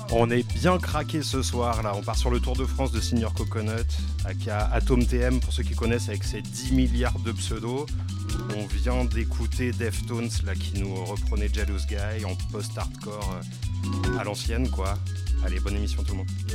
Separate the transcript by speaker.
Speaker 1: On est bien craqué ce soir là, on part sur le Tour de France de Senior Coconut, aka Atom TM pour ceux qui connaissent avec ses 10 milliards de pseudos. On vient d'écouter Deftones là qui nous reprenait Jealous Guy en post-hardcore à l'ancienne quoi. Allez, bonne émission tout le monde.